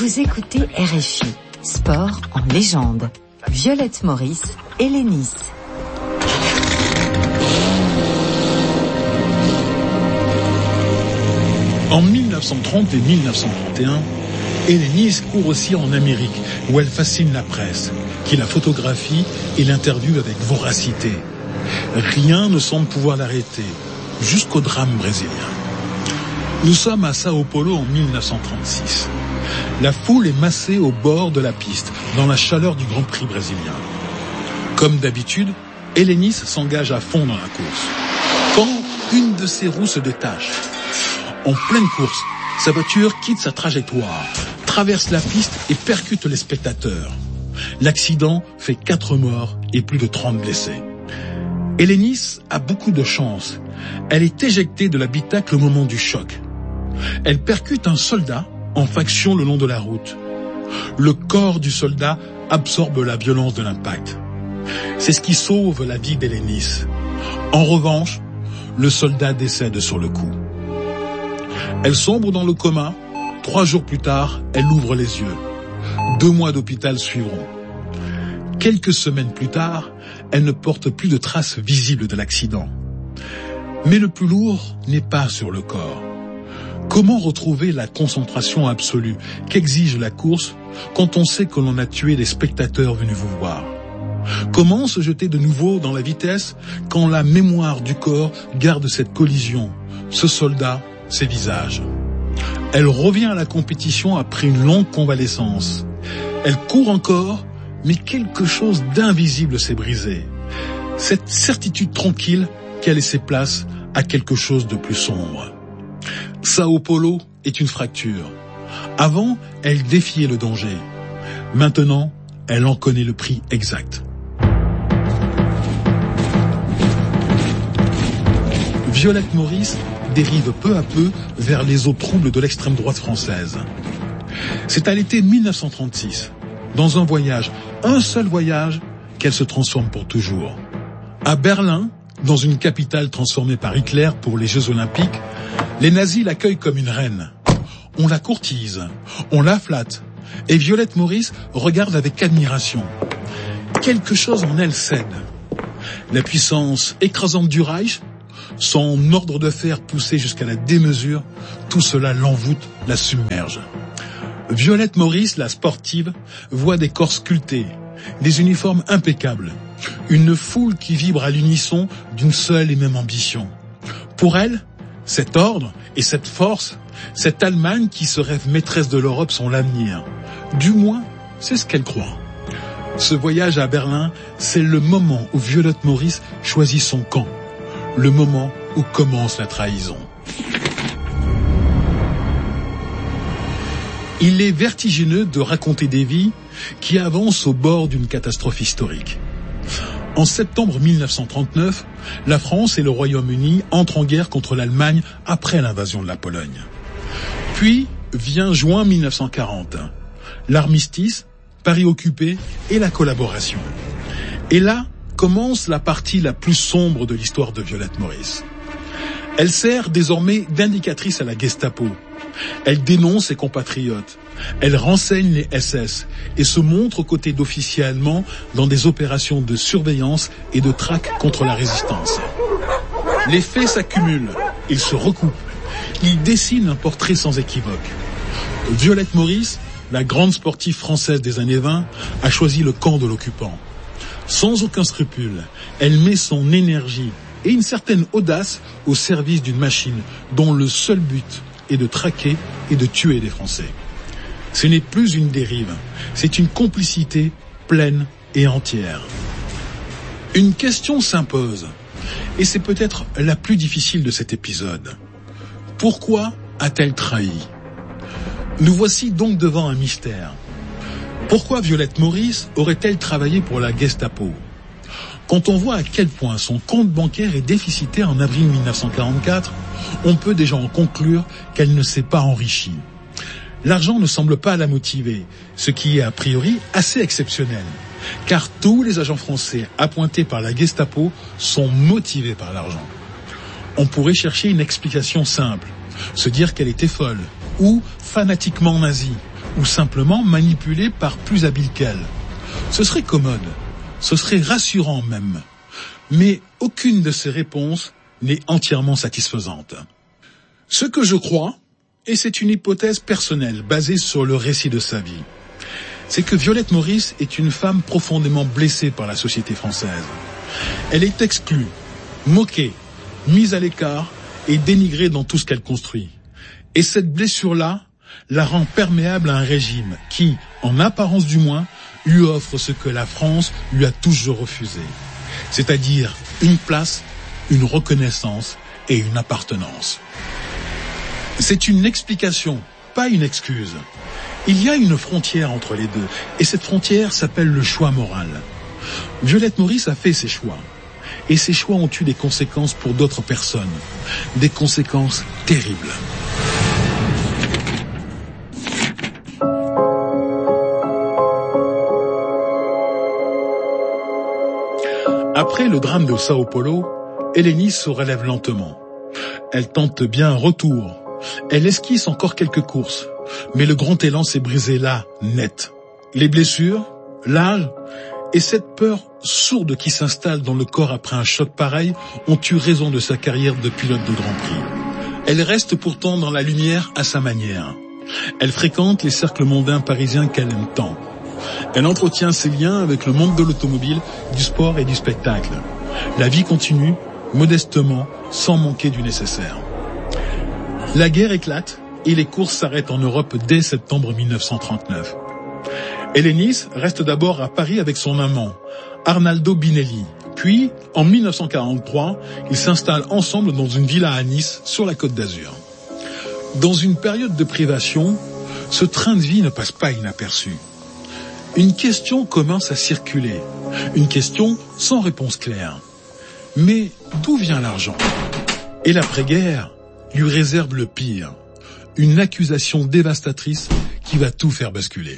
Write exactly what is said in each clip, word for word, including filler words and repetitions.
Vous écoutez R F I, Sport en légende. Violette Maurice, Hélénis. En mille neuf cent trente et mille neuf cent trente et un, Hélénis court aussi en Amérique, où elle fascine la presse, qui la photographie et l'interviewe avec voracité. Rien ne semble pouvoir l'arrêter, jusqu'au drame brésilien. Nous sommes à Sao Paulo en mille neuf cent trente-six. La foule est massée au bord de la piste, dans la chaleur du Grand Prix brésilien. Comme d'habitude, Hélénis s'engage à fond dans la course. Quand une de ses roues se détache, en pleine course, sa voiture quitte sa trajectoire, traverse la piste et percute les spectateurs. L'accident fait quatre morts et plus de trente blessés. Hélénis a beaucoup de chance. Elle est éjectée de l'habitacle au moment du choc. Elle percute un soldat en faction le long de la route. Le corps du soldat absorbe la violence de l'impact. C'est ce qui sauve la vie d'Hélénis. En revanche, le soldat décède sur le coup. Elle sombre dans le coma. Trois jours plus tard, elle ouvre les yeux. Deux mois d'hôpital suivront. Quelques semaines plus tard, elle ne porte plus de traces visibles de l'accident. Mais le plus lourd n'est pas sur le corps. Comment retrouver la concentration absolue qu'exige la course quand on sait que l'on a tué des spectateurs venus vous voir? Comment se jeter de nouveau dans la vitesse quand la mémoire du corps garde cette collision, ce soldat, ces visages? Elle revient à la compétition après une longue convalescence. Elle court encore, mais quelque chose d'invisible s'est brisé. Cette certitude tranquille qui a laissé place à quelque chose de plus sombre. Sao Paulo est une fracture. Avant, elle défiait le danger. Maintenant, elle en connaît le prix exact. Violette Maurice dérive peu à peu vers les eaux troubles de l'extrême droite française. C'est à l'été mille neuf cent trente-six, dans un voyage, un seul voyage, qu'elle se transforme pour toujours. À Berlin, dans une capitale transformée par Hitler pour les Jeux Olympiques, les nazis l'accueillent comme une reine. On la courtise, on la flatte, et Violette Maurice regarde avec admiration. Quelque chose en elle cède. La puissance écrasante du Reich, son ordre de fer poussé jusqu'à la démesure, tout cela l'envoûte, la submerge. Violette Maurice, la sportive, voit des corps sculptés, des uniformes impeccables, une foule qui vibre à l'unisson d'une seule et même ambition. Pour elle, cet ordre et cette force, cette Allemagne qui se rêve maîtresse de l'Europe sont l'avenir. Du moins, c'est ce qu'elle croit. Ce voyage à Berlin, c'est le moment où Violette Maurice choisit son camp. Le moment où commence la trahison. Il est vertigineux de raconter des vies qui avancent au bord d'une catastrophe historique. En septembre mille neuf cent trente-neuf, la France et le Royaume-Uni entrent en guerre contre l'Allemagne après l'invasion de la Pologne. Puis vient juin mille neuf cent quarante, l'armistice, Paris occupé et la collaboration. Et là commence la partie la plus sombre de l'histoire de Violette Maurice. Elle sert désormais d'indicatrice à la Gestapo. Elle dénonce ses compatriotes. Elle renseigne les S S et se montre aux côtés d'officiers allemands dans des opérations de surveillance et de traque contre la résistance. Les faits s'accumulent, ils se recoupent. Ils dessinent un portrait sans équivoque. Violette Maurice, la grande sportive française des années vingt, a choisi le camp de l'occupant. Sans aucun scrupule, elle met son énergie et une certaine audace au service d'une machine dont le seul but est de traquer et de tuer les Français. Ce n'est plus une dérive, c'est une complicité pleine et entière. Une question s'impose, et c'est peut-être la plus difficile de cet épisode. Pourquoi a-t-elle trahi ? Nous voici donc devant un mystère. Pourquoi Violette Maurice aurait-elle travaillé pour la Gestapo ? Quand on voit à quel point son compte bancaire est déficitaire en avril mille neuf cent quarante-quatre, on peut déjà en conclure qu'elle ne s'est pas enrichie. L'argent ne semble pas la motiver, ce qui est a priori assez exceptionnel, car tous les agents français appointés par la Gestapo sont motivés par l'argent. On pourrait chercher une explication simple, se dire qu'elle était folle, ou fanatiquement nazie, ou simplement manipulée par plus habile qu'elle. Ce serait commode, ce serait rassurant même, mais aucune de ces réponses n'est entièrement satisfaisante. Ce que je crois, et c'est une hypothèse personnelle basée sur le récit de sa vie, c'est que Violette Maurice est une femme profondément blessée par la société française. Elle est exclue, moquée, mise à l'écart et dénigrée dans tout ce qu'elle construit. Et cette blessure-là la rend perméable à un régime qui, en apparence du moins, lui offre ce que la France lui a toujours refusé, c'est-à-dire une place, une reconnaissance et une appartenance. C'est une explication, pas une excuse. Il y a une frontière entre les deux, et cette frontière s'appelle le choix moral. Violette Maurice a fait ses choix, et ces choix ont eu des conséquences pour d'autres personnes, des conséquences terribles. Après le drame de Sao Paulo, Hélénis se relève lentement. Elle tente bien un retour. Elle esquisse encore quelques courses. Mais le grand élan s'est brisé là, net. Les blessures, l'âge et cette peur sourde qui s'installe dans le corps après un choc pareil ont eu raison de sa carrière de pilote de Grand Prix. Elle reste pourtant dans la lumière à sa manière. Elle fréquente les cercles mondains parisiens qu'elle aime tant. Elle entretient ses liens avec le monde de l'automobile, du sport et du spectacle. La vie continue, modestement, sans manquer du nécessaire. La guerre éclate et les courses s'arrêtent en Europe dès septembre mille neuf cent trente-neuf. Hélénis reste d'abord à Paris avec son amant, Arnaldo Binelli. Puis, en mille neuf cent quarante-trois, ils s'installent ensemble dans une villa à Nice, sur la Côte d'Azur. Dans une période de privation, ce train de vie ne passe pas inaperçu. Une question commence à circuler, une question sans réponse claire. Mais d'où vient l'argent ? Et l'après-guerre lui réserve le pire, une accusation dévastatrice qui va tout faire basculer.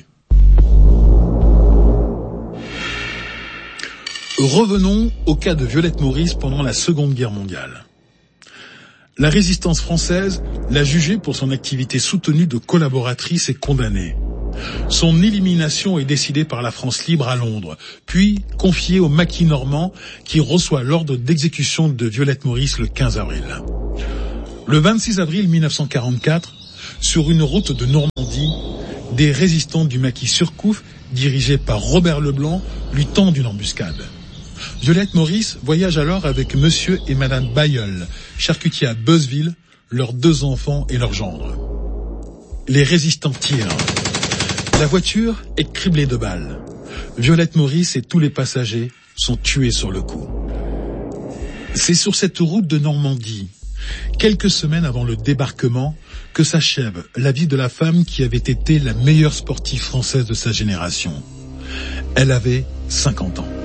Revenons au cas de Violette Maurice pendant la Seconde Guerre mondiale. La résistance française l'a jugée pour son activité soutenue de collaboratrice et condamnée. Son élimination est décidée par la France libre à Londres, puis confiée au maquis normand qui reçoit l'ordre d'exécution de Violette Maurice le quinze avril. Le vingt-six avril mille neuf cent quarante-quatre, sur une route de Normandie, des résistants du maquis Surcouf, dirigés par Robert Leblanc, lui tendent une embuscade. Violette Maurice voyage alors avec monsieur et madame Bailleul, charcutiers à Beuzeville, leurs deux enfants et leur gendre. Les résistants tirent. La voiture est criblée de balles. Violette Maurice et tous les passagers sont tués sur le coup. C'est sur cette route de Normandie, quelques semaines avant le débarquement, que s'achève la vie de la femme qui avait été la meilleure sportive française de sa génération. Elle avait cinquante ans.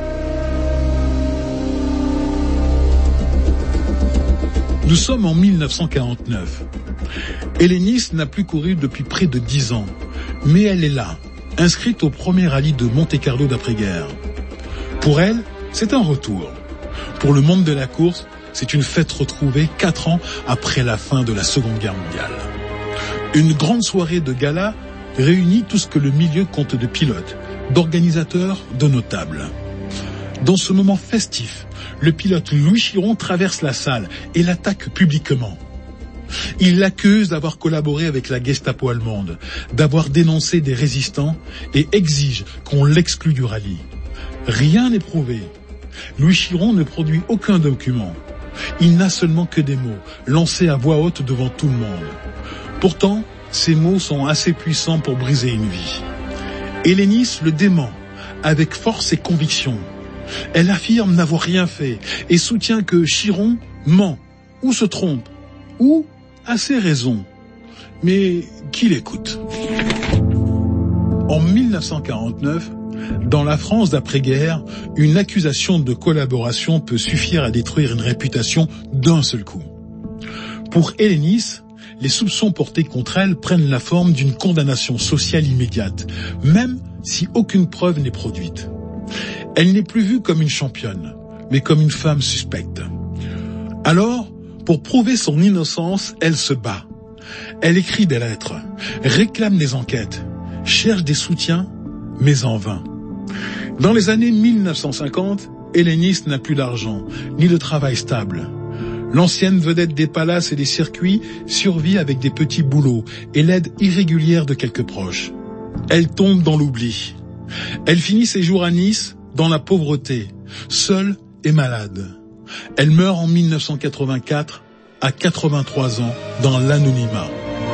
Nous sommes en mille neuf cent quarante-neuf. Hélénis n'a plus couru depuis près de dix ans, mais elle est là, inscrite au premier rallye de Monte-Carlo d'après-guerre. Pour elle, c'est un retour. Pour le monde de la course, c'est une fête retrouvée quatre ans après la fin de la Seconde Guerre mondiale. Une grande soirée de gala réunit tout ce que le milieu compte de pilotes, d'organisateurs, de notables. Dans ce moment festif, le pilote Louis Chiron traverse la salle et l'attaque publiquement. Il l'accuse d'avoir collaboré avec la Gestapo allemande, d'avoir dénoncé des résistants et exige qu'on l'exclue du rallye. Rien n'est prouvé. Louis Chiron ne produit aucun document. Il n'a seulement que des mots, lancés à voix haute devant tout le monde. Pourtant, ces mots sont assez puissants pour briser une vie. Hélénis le dément, avec force et conviction. Elle affirme n'avoir rien fait et soutient que Chiron ment ou se trompe, ou a ses raisons. Mais qui l'écoute ? En mille neuf cent quarante-neuf, dans la France d'après-guerre, une accusation de collaboration peut suffire à détruire une réputation d'un seul coup. Pour Hélénis, les soupçons portés contre elle prennent la forme d'une condamnation sociale immédiate, même si aucune preuve n'est produite. Elle n'est plus vue comme une championne, mais comme une femme suspecte. Alors, pour prouver son innocence, elle se bat. Elle écrit des lettres, réclame des enquêtes, cherche des soutiens, mais en vain. Dans les années mille neuf cent cinquante, Hélénis n'a plus d'argent, ni de travail stable. L'ancienne vedette des palaces et des circuits survit avec des petits boulots et l'aide irrégulière de quelques proches. Elle tombe dans l'oubli. Elle finit ses jours à Nice, dans la pauvreté, seule et malade. Elle meurt en mille neuf cent quatre-vingt-quatre, à quatre-vingt-trois ans, dans l'anonymat.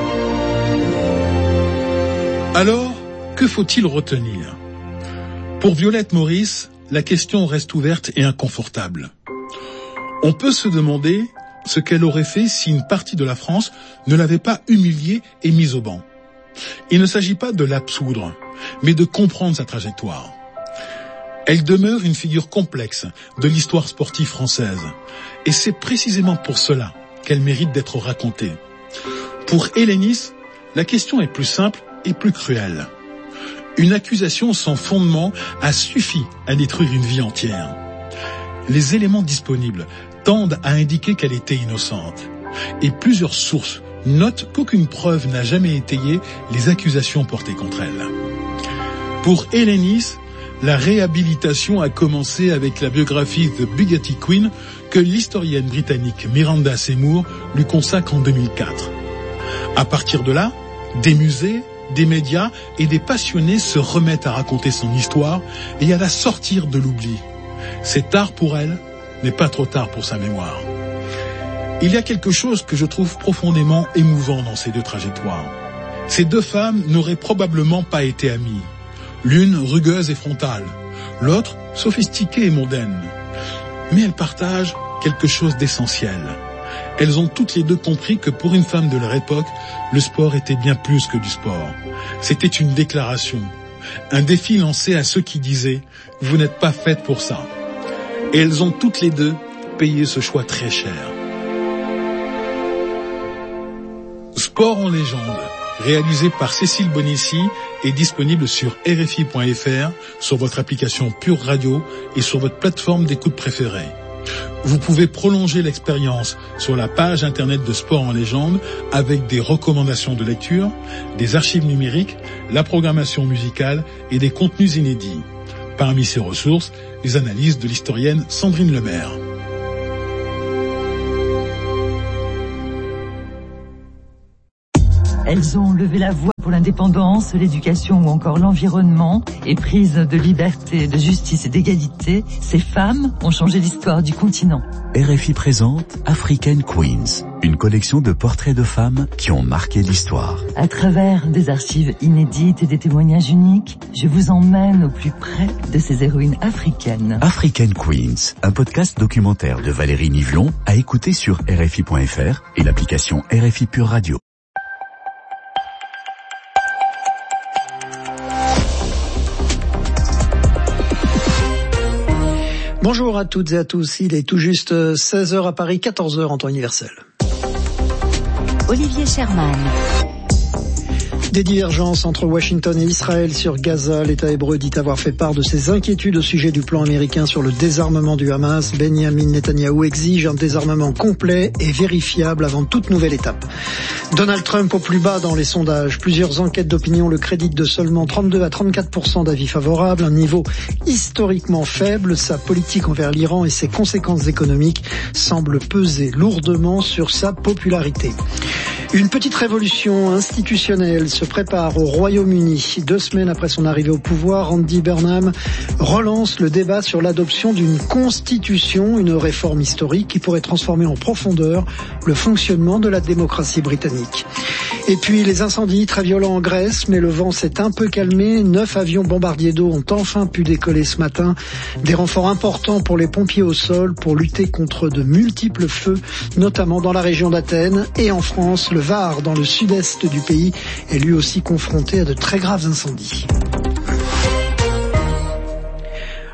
Alors, que faut-il retenir ? Pour Violette Maurice, la question reste ouverte et inconfortable. On peut se demander ce qu'elle aurait fait si une partie de la France ne l'avait pas humiliée et mise au banc. Il ne s'agit pas de l'absoudre, mais de comprendre sa trajectoire. Elle demeure une figure complexe de l'histoire sportive française, et c'est précisément pour cela qu'elle mérite d'être racontée. Pour Hélénis, la question est plus simple et plus cruelle. Une accusation sans fondement a suffi à détruire une vie entière. Les éléments disponibles tendent à indiquer qu'elle était innocente, et plusieurs sources notent qu'aucune preuve n'a jamais étayé les accusations portées contre elle. Pour Hélénis, la réhabilitation a commencé avec la biographie The Bugatti Queen que l'historienne britannique Miranda Seymour lui consacre en deux mille quatre. À partir de là, des musées, des médias et des passionnés se remettent à raconter son histoire et à la sortir de l'oubli. C'est tard pour elle, mais pas trop tard pour sa mémoire. Il y a quelque chose que je trouve profondément émouvant dans ces deux trajectoires. Ces deux femmes n'auraient probablement pas été amies. L'une rugueuse et frontale, l'autre sophistiquée et mondaine. Mais elles partagent quelque chose d'essentiel. Elles ont toutes les deux compris que pour une femme de leur époque, le sport était bien plus que du sport. C'était une déclaration, un défi lancé à ceux qui disaient « Vous n'êtes pas faites pour ça ». Et elles ont toutes les deux payé ce choix très cher. Sport en légende, réalisé par Cécile Bonissi, est disponible sur R F I point F R, sur votre application Pure Radio et sur votre plateforme d'écoute préférée. Vous pouvez prolonger l'expérience sur la page internet de Sport en légende avec des recommandations de lecture, des archives numériques, la programmation musicale et des contenus inédits. Parmi ces ressources, les analyses de l'historienne Sandrine Lemaire. Elles ont levé la voix pour l'indépendance, l'éducation ou encore l'environnement, éprises de liberté, de justice et d'égalité. Ces femmes ont changé l'histoire du continent. R F I présente African Queens, une collection de portraits de femmes qui ont marqué l'histoire. À travers des archives inédites et des témoignages uniques, je vous emmène au plus près de ces héroïnes africaines. African Queens, un podcast documentaire de Valérie Nivelon à écouter sur R F I point F R et l'application R F I Pure Radio. Bonjour à toutes et à tous, il est tout juste seize heures à Paris, quatorze heures en temps universel. Olivier Sherman. Des divergences entre Washington et Israël sur Gaza. L'État hébreu dit avoir fait part de ses inquiétudes au sujet du plan américain sur le désarmement du Hamas. Benjamin Netanyahou exige un désarmement complet et vérifiable avant toute nouvelle étape. Donald Trump au plus bas dans les sondages. Plusieurs enquêtes d'opinion le créditent de seulement trente-deux à trente-quatre pour cent d'avis favorables, un niveau historiquement faible. Sa politique envers l'Iran et ses conséquences économiques semblent peser lourdement sur sa popularité. Une petite révolution institutionnelle se prépare au Royaume-Uni. Deux semaines après son arrivée au pouvoir, Andy Burnham relance le débat sur l'adoption d'une constitution, une réforme historique qui pourrait transformer en profondeur le fonctionnement de la démocratie britannique. Et puis les incendies très violents en Grèce, mais le vent s'est un peu calmé. Neuf avions bombardiers d'eau ont enfin pu décoller ce matin. Des renforts importants pour les pompiers au sol pour lutter contre de multiples feux, notamment dans la région d'Athènes et en France. Le Var, dans le sud-est du pays, est lui aussi confronté à de très graves incendies.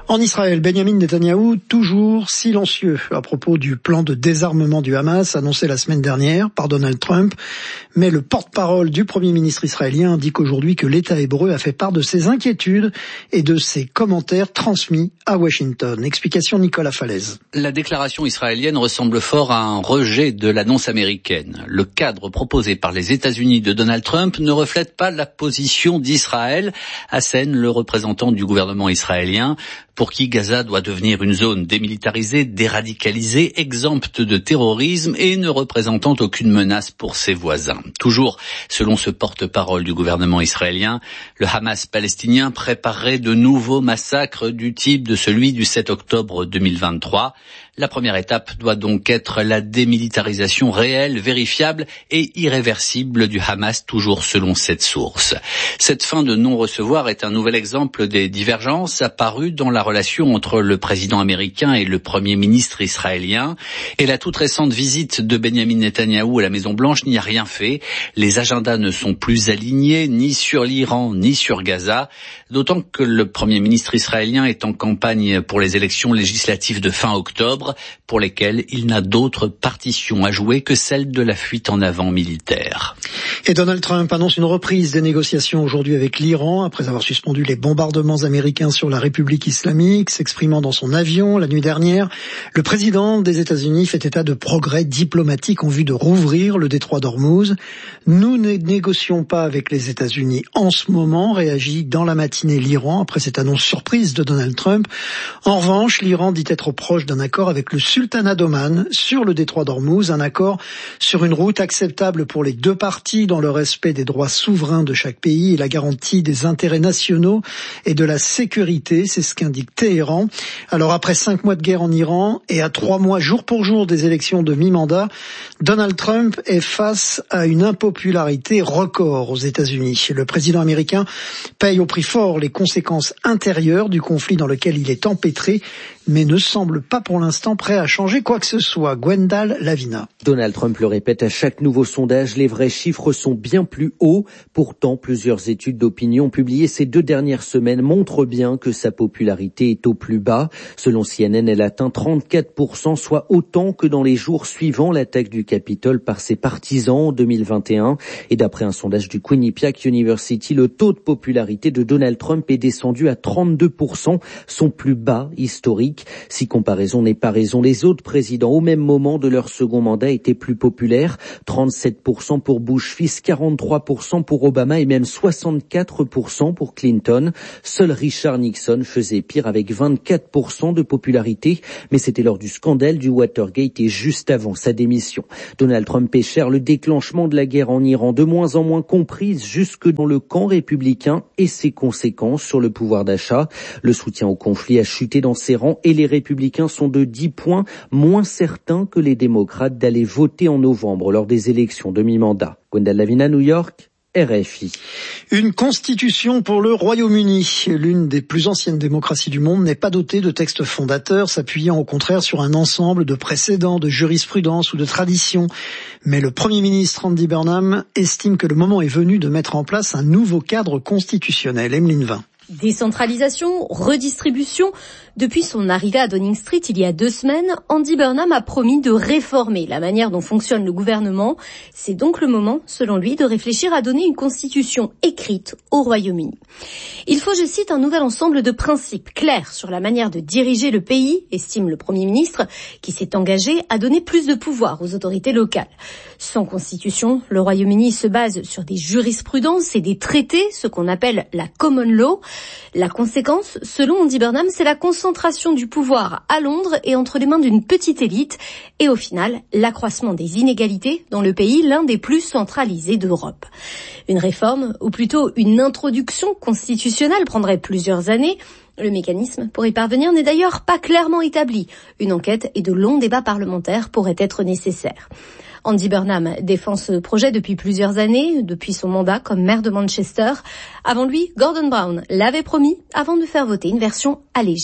En Israël, Benjamin Netanyahou, toujours silencieux à propos du plan de désarmement du Hamas annoncé la semaine dernière par Donald Trump. Mais le porte-parole du Premier ministre israélien indique aujourd'hui que l'État hébreu a fait part de ses inquiétudes et de ses commentaires transmis à Washington. Explication Nicolas Falaise. La déclaration israélienne ressemble fort à un rejet de l'annonce américaine. Le cadre proposé par les États-Unis de Donald Trump ne reflète pas la position d'Israël, assène le représentant du gouvernement israélien, pour qui Gaza doit devenir une zone démilitarisée, déradicalisée, exempte de terrorisme et ne représentant aucune menace pour ses voisins. Toujours selon ce porte-parole du gouvernement israélien, le Hamas palestinien préparerait de nouveaux massacres du type de celui du sept octobre deux mille vingt-trois. La première étape doit donc être la démilitarisation réelle, vérifiable et irréversible du Hamas, toujours selon cette source. Cette fin de non-recevoir est un nouvel exemple des divergences apparues dans la relation entre le président américain et le premier ministre israélien. Et la toute récente visite de Benjamin Netanyahou à la Maison-Blanche n'y a rien fait. Les agendas ne sont plus alignés ni sur l'Iran ni sur Gaza, d'autant que le premier ministre israélien est en campagne pour les élections législatives de fin octobre, pour lesquelles il n'a d'autre partition à jouer que celle de la fuite en avant militaire. Et Donald Trump annonce une reprise des négociations aujourd'hui avec l'Iran, après avoir suspendu les bombardements américains sur la République islamique, s'exprimant dans son avion la nuit dernière. Le président des États-Unis fait état de progrès diplomatiques en vue de rouvrir le détroit d'Ormuz. Nous ne négocions pas avec les États-Unis en ce moment, réagit dans la matinée l'Iran, après cette annonce surprise de Donald Trump. En revanche, l'Iran dit être proche d'un accord avec le sultanat d'Oman sur le détroit d'Ormuz, un accord sur une route acceptable pour les deux parties dans le respect des droits souverains de chaque pays et la garantie des intérêts nationaux et de la sécurité, c'est ce qu'indique Téhéran. Alors après cinq mois de guerre en Iran et à trois mois jour pour jour des élections de mi-mandat, Donald Trump est face à une impopularité record aux États-Unis. Le président américain paye au prix fort les conséquences intérieures du conflit dans lequel il est empêtré, mais ne semble pas pour l'instant prêt à changer quoi que ce soit. Gwendal Lavina. Donald Trump le répète à chaque nouveau sondage, les vrais chiffres sont bien plus hauts. Pourtant, plusieurs études d'opinion publiées ces deux dernières semaines montrent bien que sa popularité est au plus bas. Selon C N N, elle atteint trente-quatre pour cent, soit autant que dans les jours suivant l'attaque du Capitole par ses partisans en deux mille vingt et un. Et d'après un sondage du Quinnipiac University, le taux de popularité de Donald Trump est descendu à trente-deux pour cent, son plus bas historique. Si comparaison n'est pas raison, les autres présidents au même moment de leur second mandat étaient plus populaires. trente-sept pour cent pour Bush fils, quarante-trois pour cent pour Obama et même soixante-quatre pour cent pour Clinton. Seul Richard Nixon faisait pire avec vingt-quatre pour cent de popularité, mais c'était lors du scandale du Watergate et juste avant sa démission. Donald Trump est cher le déclenchement de la guerre en Iran, de moins en moins comprise jusque dans le camp républicain et ses conséquences sur le pouvoir d'achat. Le soutien au conflit a chuté dans ses rangs et les républicains sont de dix points moins certains que les démocrates d'aller voter en novembre lors des élections de mi-mandat. Gwendal Lavina, New York, R F I. Une constitution pour le Royaume-Uni. L'une des plus anciennes démocraties du monde n'est pas dotée de textes fondateurs, s'appuyant au contraire sur un ensemble de précédents, de jurisprudence ou de traditions. Mais le Premier ministre Andy Burnham estime que le moment est venu de mettre en place un nouveau cadre constitutionnel. Emeline Vin. Décentralisation, redistribution. Depuis son arrivée à Downing Street il y a deux semaines, Andy Burnham a promis de réformer la manière dont fonctionne le gouvernement. C'est donc le moment, selon lui, de réfléchir à donner une constitution écrite au Royaume-Uni. Il faut, je cite, un nouvel ensemble de principes clairs sur la manière de diriger le pays, estime le Premier ministre, qui s'est engagé à donner plus de pouvoir aux autorités locales. Sans constitution, le Royaume-Uni se base sur des jurisprudences et des traités, ce qu'on appelle la common law. La conséquence, selon Andy Burnham, c'est la concentration du pouvoir à Londres et entre les mains d'une petite élite, et au final, l'accroissement des inégalités dans le pays, l'un des plus centralisés d'Europe. Une réforme, ou plutôt une introduction constitutionnelle, prendrait plusieurs années. Le mécanisme pour y parvenir n'est d'ailleurs pas clairement établi. Une enquête et de longs débats parlementaires pourraient être nécessaires. Andy Burnham défend ce projet depuis plusieurs années, depuis son mandat comme maire de Manchester. Avant lui, Gordon Brown l'avait promis avant de faire voter une version allégée.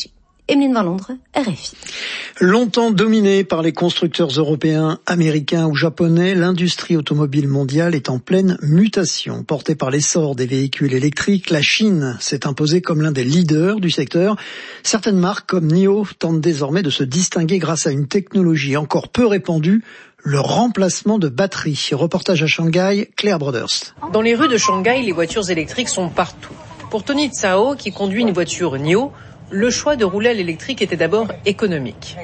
Emeline Van Londres, R F I. Longtemps dominée par les constructeurs européens, américains ou japonais, l'industrie automobile mondiale est en pleine mutation. Portée par l'essor des véhicules électriques, la Chine s'est imposée comme l'un des leaders du secteur. Certaines marques comme N I O tentent désormais de se distinguer grâce à une technologie encore peu répandue, le remplacement de batteries. Reportage à Shanghai, Claire Broderst. Dans les rues de Shanghai, les voitures électriques sont partout. Pour Tony Tsao, qui conduit une voiture N I O, le choix de rouler à l'électrique était d'abord économique.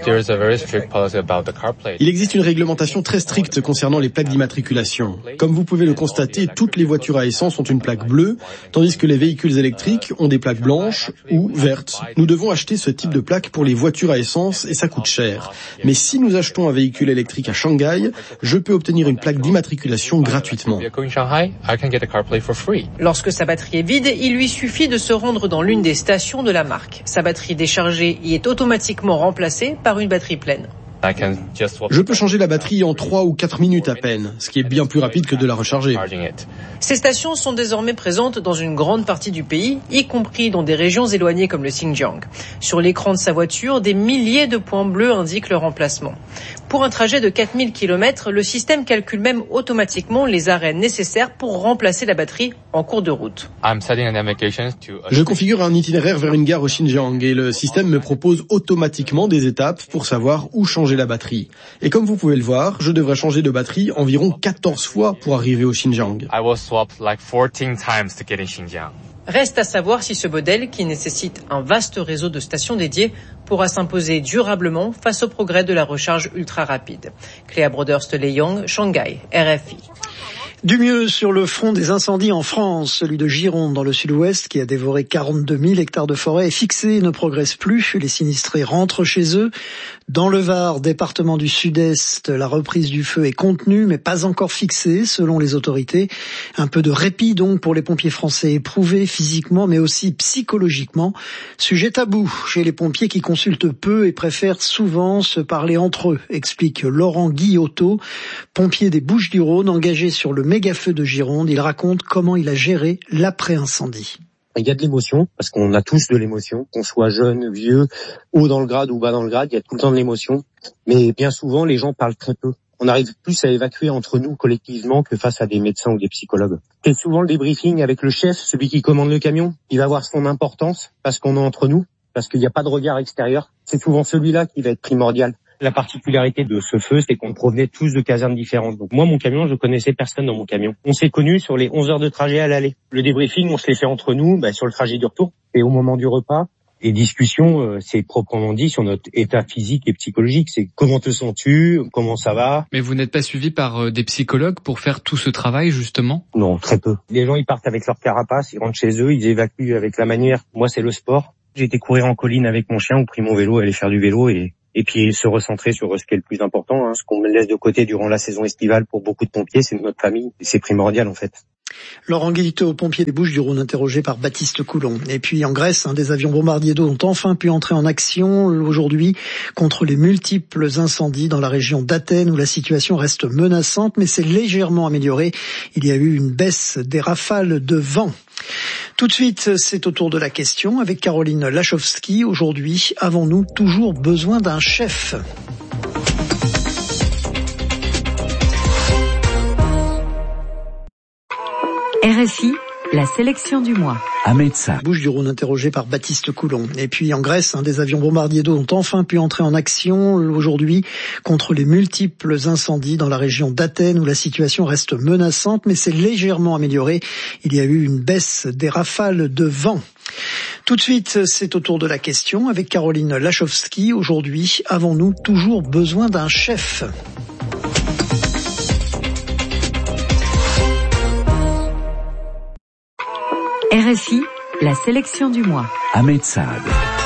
Il existe une réglementation très stricte concernant les plaques d'immatriculation. Comme vous pouvez le constater, toutes les voitures à essence ont une plaque bleue, tandis que les véhicules électriques ont des plaques blanches ou vertes. Nous devons acheter ce type de plaque pour les voitures à essence et ça coûte cher. Mais si nous achetons un véhicule électrique à Shanghai, je peux obtenir une plaque d'immatriculation gratuitement. Lorsque sa batterie est vide, il lui suffit de se rendre dans l'une des stations de la marque. Sa batterie déchargée y est automatiquement remplacée par une batterie pleine. Je peux changer la batterie en trois ou quatre minutes à peine, ce qui est bien plus rapide que de la recharger. Ces stations sont désormais présentes dans une grande partie du pays, y compris dans des régions éloignées comme le Xinjiang. Sur l'écran de sa voiture, des milliers de points bleus indiquent leur emplacement. Pour un trajet de quatre mille kilomètres, le système calcule même automatiquement les arrêts nécessaires pour remplacer la batterie en cours de route. Je configure un itinéraire vers une gare au Xinjiang et le système me propose automatiquement des étapes pour savoir où changer la batterie. Et comme vous pouvez le voir, je devrais changer de batterie environ quatorze fois pour arriver au Xinjiang. Reste à savoir si ce modèle, qui nécessite un vaste réseau de stations dédiées, pourra s'imposer durablement face au progrès de la recharge ultra rapide. Cléa Broderst-Leyong, Shanghai, R F I. Du mieux sur le front des incendies en France, celui de Gironde dans le sud-ouest qui a dévoré quarante-deux mille hectares de forêt est fixé et ne progresse plus. Les sinistrés rentrent chez eux. Dans le Var, département du sud-est, la reprise du feu est contenue mais pas encore fixée selon les autorités. Un peu de répit donc pour les pompiers français éprouvés physiquement mais aussi psychologiquement. Sujet tabou chez les pompiers qui consultent peu et préfèrent souvent se parler entre eux, explique Laurent Guillotot, pompier des Bouches-du-Rhône engagé sur le méga-feu de Gironde. Il raconte comment il a géré l'après-incendie. Il y a de l'émotion, parce qu'on a tous de l'émotion, qu'on soit jeune, vieux, haut dans le grade ou bas dans le grade, il y a tout le temps de l'émotion. Mais bien souvent, les gens parlent très peu. On arrive plus à évacuer entre nous collectivement que face à des médecins ou des psychologues. C'est souvent le débriefing avec le chef, celui qui commande le camion. Il va avoir son importance parce qu'on est entre nous, parce qu'il n'y a pas de regard extérieur. C'est souvent celui-là qui va être primordial. La particularité de ce feu, c'est qu'on provenait tous de casernes différentes. Donc moi, mon camion, je connaissais personne dans mon camion. On s'est connus sur les onze heures de trajet à l'aller. Le débriefing, on se les fait entre nous bah, sur le trajet du retour. Et au moment du repas, les discussions, euh, c'est proprement dit sur notre état physique et psychologique. C'est comment te sens-tu, comment ça va. Mais vous n'êtes pas suivi par euh, des psychologues pour faire tout ce travail, justement ? Non, très peu. Les gens, ils partent avec leur carapace, ils rentrent chez eux, ils évacuent avec la manière. Moi, c'est le sport. J'ai été courir en colline avec mon chien, ou pris mon vélo, aller faire du vélo et... Et puis se recentrer sur ce qui est le plus important, hein, ce qu'on laisse de côté durant la saison estivale pour beaucoup de pompiers, c'est notre famille, c'est primordial en fait. Laurent Guillotot, pompier des Bouches-du-Rhône, interrogé par Baptiste Coulon. Et puis en Grèce, hein, des avions bombardiers d'eau ont enfin pu entrer en action aujourd'hui contre les multiples incendies dans la région d'Athènes où la situation reste menaçante, mais c'est légèrement amélioré. Il y a eu une baisse des rafales de vent. Tout de suite, c'est au tour de la question avec Caroline Lachowski. Aujourd'hui, avons-nous toujours besoin d'un chef ? R F I, la sélection du mois. Ahmed Saad. Bouches-du-Rhône interrogé par Baptiste Coulon. Et puis en Grèce, hein, des avions bombardiers d'eau ont enfin pu entrer en action aujourd'hui contre les multiples incendies dans la région d'Athènes où la situation reste menaçante, mais c'est légèrement amélioré. Il y a eu une baisse des rafales de vent. Tout de suite, c'est au tour de la question avec Caroline Lachowski. Aujourd'hui, avons-nous toujours besoin d'un chef ? R F I, la sélection du mois. Ahmed Saad.